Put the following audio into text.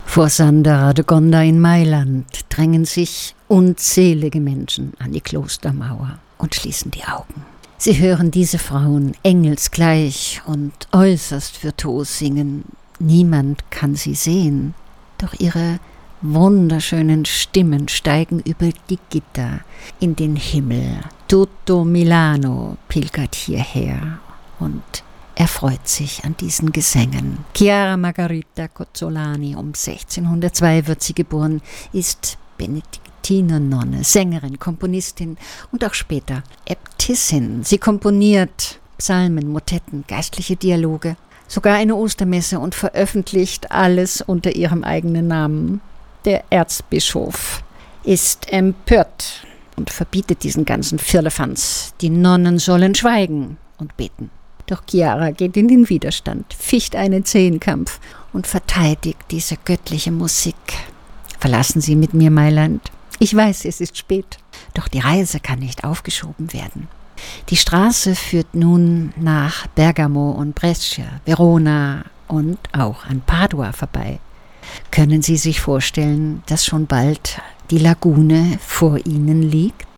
Vor Santa Radegonda in Mailand drängen sich unzählige Menschen an die Klostermauer und schließen die Augen. Sie hören diese Frauen engelsgleich und äußerst virtuos singen. Niemand kann sie sehen, doch ihre wunderschönen Stimmen steigen über die Gitter in den Himmel. Tutto Milano pilgert hierher und erfreut sich an diesen Gesängen. Chiara Margherita Cozzolani, um 1602 wird sie geboren, ist Benediktinernonne, Sängerin, Komponistin und auch später Äbtissin. Sie komponiert Psalmen, Motetten, geistliche Dialoge, sogar eine Ostermesse und veröffentlicht alles unter ihrem eigenen Namen. Der Erzbischof ist empört und verbietet diesen ganzen Firlefanz. Die Nonnen sollen schweigen und beten. Doch Chiara geht in den Widerstand, ficht einen Zehnkampf und verteidigt diese göttliche Musik. Verlassen Sie mit mir Mailand. Ich weiß, es ist spät, doch die Reise kann nicht aufgeschoben werden. Die Straße führt nun nach Bergamo und Brescia, Verona und auch an Padua vorbei. Können Sie sich vorstellen, dass schon bald die Lagune vor Ihnen liegt?